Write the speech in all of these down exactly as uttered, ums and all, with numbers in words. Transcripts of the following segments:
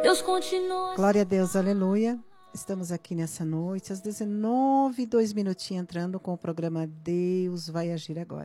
Deus continua. Glória a Deus, aleluia. Estamos aqui nessa noite, às dezenove e dois minutinhos, entrando com o programa Deus Vai Agir Agora.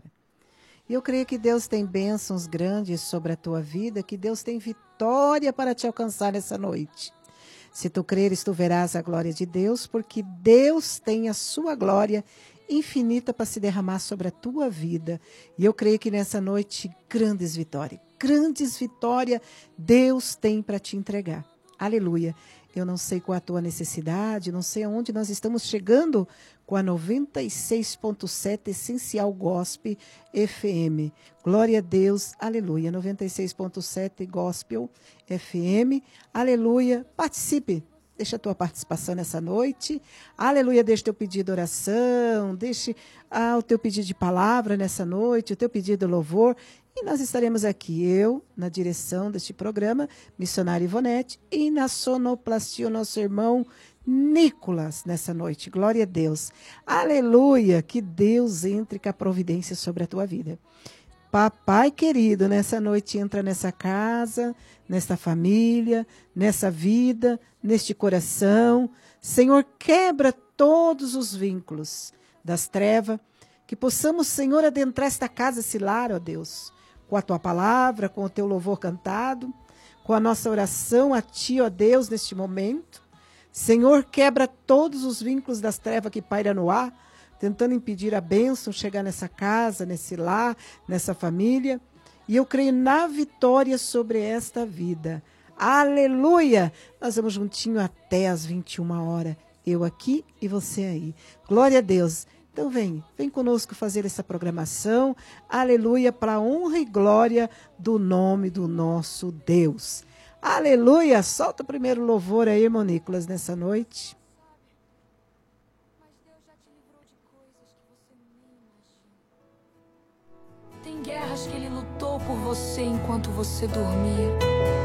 E eu creio que Deus tem bênçãos grandes sobre a tua vida, que Deus tem vitória para te alcançar nessa noite. Se tu creres, tu verás a glória de Deus, porque Deus tem a sua glória infinita para se derramar sobre a tua vida. E eu creio que nessa noite, grandes vitórias, grandes vitórias Deus tem para te entregar. Aleluia. Eu não sei qual a tua necessidade, não sei aonde nós estamos chegando com a noventa e seis ponto sete Essencial Gospel F M. Glória a Deus, aleluia. noventa e seis ponto sete Gospel F M, aleluia. Participe, deixa a tua participação nessa noite. Aleluia, deixa o teu pedido de oração, deixe ah, o teu pedido de palavra nessa noite, o teu pedido de louvor. E nós estaremos aqui, eu, na direção deste programa, missionária Ivonete, e na sonoplastia, o nosso irmão Nicolas, nessa noite. Glória a Deus. Aleluia, que Deus entre com a providência sobre a tua vida. Papai querido, nessa noite entra nessa casa, nesta família, nessa vida, neste coração. Senhor, quebra todos os vínculos das trevas, que possamos, Senhor, adentrar esta casa, esse lar, ó Deus, com a tua palavra, com o teu louvor cantado, com a nossa oração a ti, ó Deus, neste momento. Senhor, quebra todos os vínculos das trevas que paira no ar, tentando impedir a bênção chegar nessa casa, nesse lar, nessa família. E eu creio na vitória sobre esta vida. Aleluia! Nós vamos juntinho até às vinte e uma horas. Eu aqui e você aí. Glória a Deus. Então vem, vem conosco fazer essa programação, aleluia, para a honra e glória do nome do nosso Deus. Aleluia, solta o primeiro louvor aí, irmão Nicolas, nessa noite. Mas Deus já te livrou de coisas que você nem imagina. Tem guerras que Ele lutou por você enquanto você dormia.